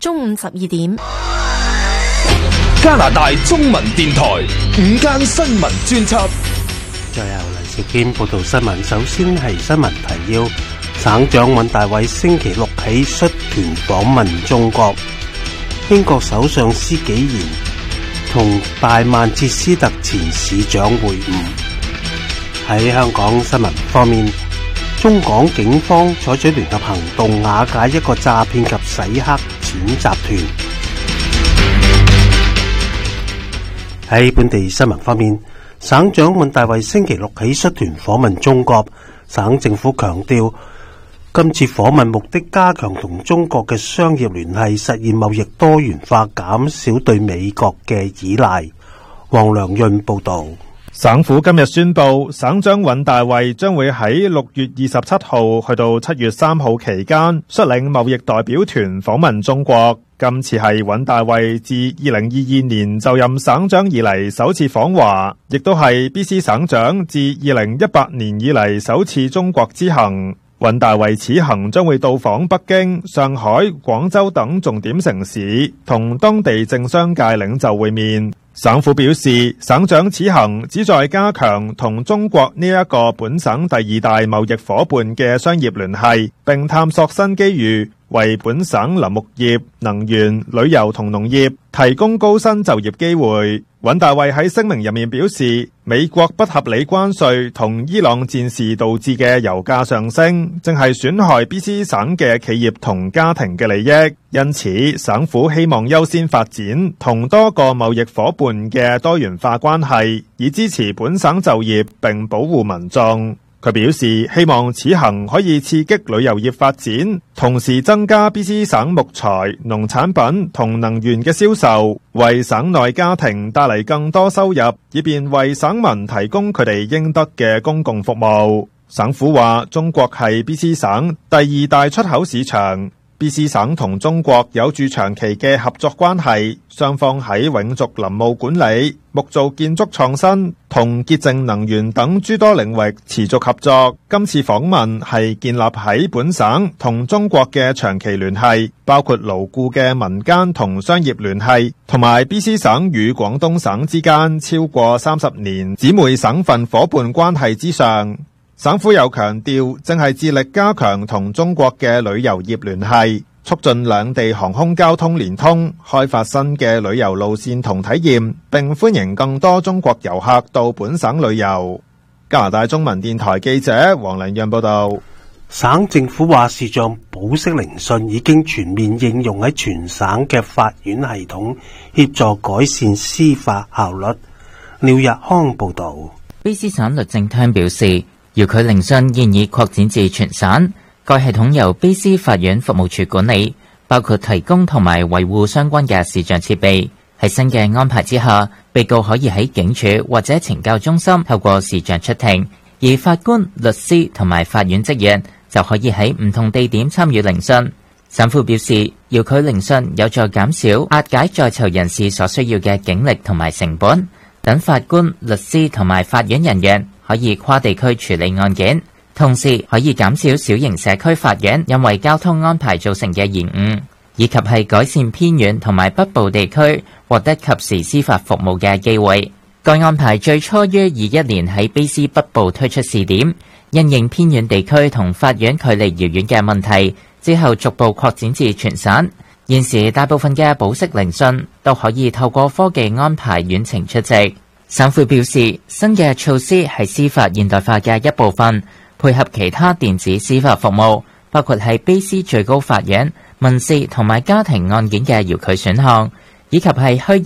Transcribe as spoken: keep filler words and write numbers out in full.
中午十二點。 加拿大中文電台午間新聞專輯。 再由黎兆堅報道新聞。首先係新聞提要：省長尹大偉星期六起率團訪問中國。英國首相施紀賢同大曼徹斯特前市長會晤。喺香港新聞方面，中港警方採取聯合行動，瓦解一個詐騙及洗黑錢集團。喺本地新聞方面，省長尹大偉星期六起率團訪問中國。省政府強調，今次訪問目的加強同中國嘅商業聯繫，實現貿易多元化，減少對美國嘅依賴。黃良潤報道。 省府今日宣布，省長尹大偉將會喺六月二十七號去到七月三號期間，率領貿易代表團訪問中國。今次係尹大偉自二零二二年就任省長以嚟首次訪華，亦都係 B C 省長自二零一八年以嚟首次中國之行。尹大偉此行將會到訪北京、上海、廣州等重點城市，同當地政商界領袖會面。省府表示，省長此行旨在加強同中國呢一個本省第二大貿易夥伴嘅商業聯繫，並探索新機遇，為本省林木業、能源、旅遊同農業提供高薪就業機會。尹大偉喺聲明入面表示，美國不合理關稅同伊朗戰事導致嘅油價上升，正係損害 B C 省嘅企業同家庭嘅利益。因此，省府希望優先發展同多個貿易夥伴嘅多元化關係，以支持本省就業並保護民眾。佢表示，希望此行可以刺激旅遊業發展，同時增加 B C 省木材、農產品同能源嘅銷售，為省內家庭帶嚟更多收入，以便為省民提供佢哋應得嘅公共服務。省府話，中國係 B C 省第二大出口市場。B C 省同中國有住長期嘅合作關係，雙方喺永續林務管理、木造建築創新同潔淨能源等諸多領域持續合作。今次訪問係建立喺本省同中國嘅長期聯繫，包括牢固嘅民間同商業聯繫，同埋 B C 省與廣東省之間超過三十年姊妹省份夥伴關係之上。省府又強調，正係致力加強同中國嘅旅遊業聯繫，促進兩地航空交通連通，開發新嘅旅遊路線同體驗，並歡迎更多中國遊客到本省旅遊。加拿大中文電台記者黃良潤報道。 省政府話，視像保釋聆訊已經全面應用喺全省嘅法院系統，協助改善司法效率。廖日康報道。 B C 省律政廳表示，遙距聆訊現已擴展至全省，該系統由 B C 法院服務處管理，包括提供同埋維護相關嘅視像設備。喺新嘅安排之下，被告可以喺警署或者懲教中心透過視像出庭，而法官、律師同埋法院職員就可以喺唔同地點參與聆訊。省府表示，遙距聆訊有助減少押解在囚人士所需要嘅警力同埋成本，等法官、律師同埋法院人員可以跨地區處理案件，同時可以減少小型社區法院因為交通安排造成嘅延誤，以及係改善偏遠同埋北部地區獲得及時司法服務嘅機會。該安排最初於二一年喺 B C 北部推出試點，因應偏遠地區同法院距離遙遠嘅問題，之後逐步擴展至全省。現時大部分嘅保釋聆訊都可以透過科技安排遠程出席。省府表示，新嘅措施係司法現代化嘅一部分，配合其他電子司法服務，包括係 B C 最高法院民事同埋家庭案件嘅遙距選項，以及係虛